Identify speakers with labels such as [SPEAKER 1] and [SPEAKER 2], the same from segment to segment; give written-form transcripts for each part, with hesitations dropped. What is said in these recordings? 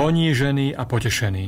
[SPEAKER 1] ponížený a potešený.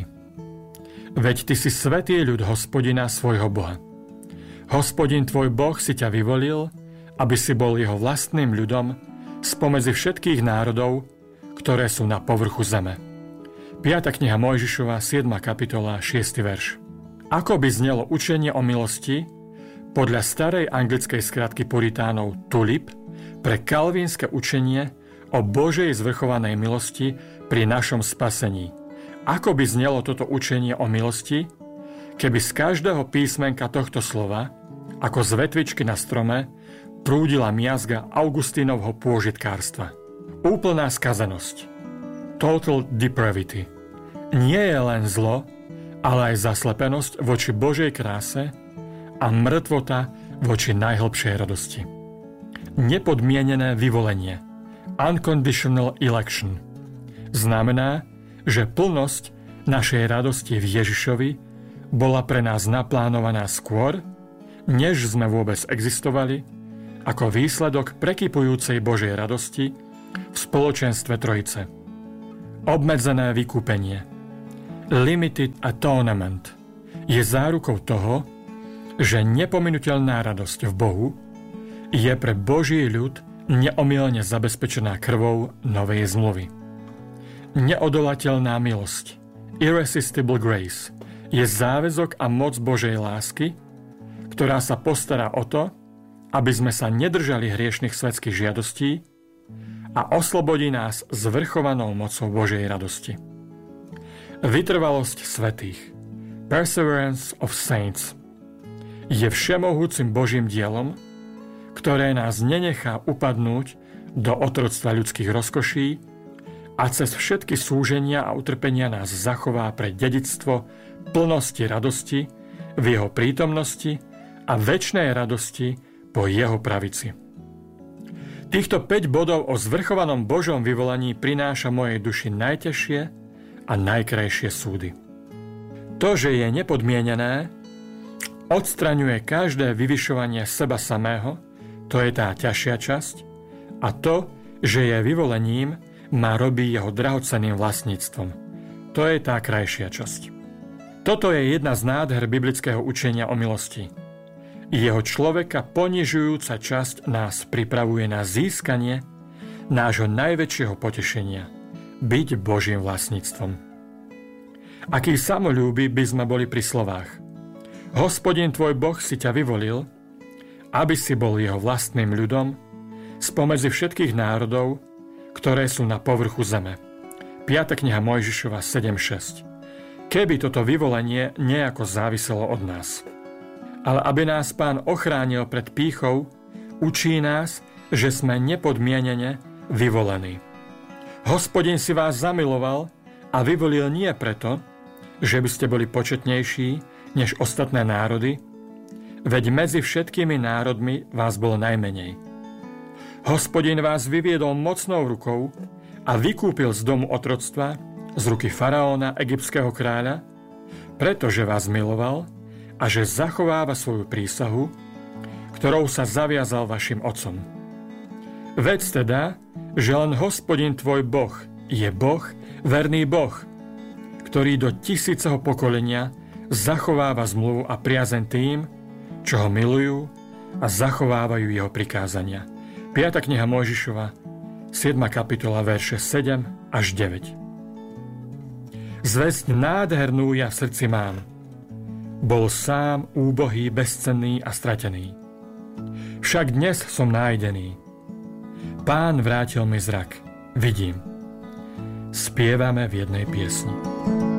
[SPEAKER 1] Veď ty si svätý ľud Hospodina svojho Boha. Hospodin tvoj Boh si ťa vyvolil, aby si bol jeho vlastným ľudom spomedzi všetkých národov, ktoré sú na povrchu zeme. 5. kniha Mojžišova, 7. kapitola, 6. verš. Ako by znelo učenie o milosti podľa starej anglickej skratky puritánov TULIP pre kalvínske učenie o Božej zvrchovanej milosti pri našom spasení? Ako by znelo toto učenie o milosti, keby z každého písmenka tohto slova, ako z vetvičky na strome, prúdila miazga Augustínovho pôžitkárstva? Úplná skazenosť. Total depravity. Nie je len zlo, ale aj zaslepenosť voči Božej kráse a mŕtvota voči najhlbšej radosti. Nepodmienené vyvolenie. Unconditional election. Znamená, že plnosť našej radosti v Ježišovi bola pre nás naplánovaná skôr, než sme vôbec existovali, ako výsledok prekypujúcej Božej radosti v spoločenstve Trojice. Obmedzené vykúpenie, limited atonement, je zárukou toho, že nepominuteľná radosť v Bohu je pre Boží ľud neomylne zabezpečená krvou novej zmluvy. Neodolateľná milosť, irresistible grace, je záväzok a moc Božej lásky, ktorá sa postará o to, aby sme sa nedržali hriešnych svetských žiadostí a oslobodí nás zvrchovanou mocou Božej radosti. Vytrvalosť svätých, perseverance of saints, je všemohúcim Božím dielom, ktoré nás nenechá upadnúť do otroctva ľudských rozkoší a cez všetky súženia a utrpenia nás zachová pre dedičstvo plnosti radosti v jeho prítomnosti a večnej radosti po jeho pravici. Týchto 5 bodov o zvrchovanom Božom vyvolaní prináša mojej duši najťažšie a najkrajšie súdy. To, že je nepodmienené, odstraňuje každé vyvyšovanie seba samého, to je tá ťažšia časť, a to, že je vyvolením, ma robí jeho drahocenným vlastníctvom. To je tá krajšia časť. Toto je jedna z nádher biblického učenia o milosti. Jeho človeka ponižujúca časť nás pripravuje na získanie nášho najväčšieho potešenia, byť Božím vlastníctvom. Aký samoľúbi by sme boli pri slovách: Hospodin tvoj Boh si ťa vyvolil, aby si bol jeho vlastným ľudom spomedzi všetkých národov, ktoré sú na povrchu zeme. 5. kniha Mojžišova 7.6. Keby toto vyvolenie nejako záviselo od nás. Ale aby nás Pán ochránil pred pýchou, učí nás, že sme nepodmienene vyvolení. Hospodin si vás zamiloval a vyvolil nie preto, že by ste boli početnejší než ostatné národy, veď medzi všetkými národmi vás bolo najmenej. Hospodin vás vyviedol mocnou rukou a vykúpil z domu otroctva, z ruky faraóna, egyptského kráľa, pretože vás miloval a že zachováva svoju prísahu, ktorou sa zaviazal vašim otcom. Vedz teda, že len Hospodin tvoj Boh je Boh, verný Boh, ktorý do 1000. pokolenia zachováva zmluvu a priazeň tým, čo ho milujú a zachovávajú jeho prikázania. 5. kniha Mojžišova, 7. kapitola, verše 7 až 9. Zvesť nádhernú ja v srdci mám. Bol sám úbohý, bezcenný a stratený. Však dnes som nájdený. Pán vrátil mi zrak. Vidím. Spievame v jednej piesni.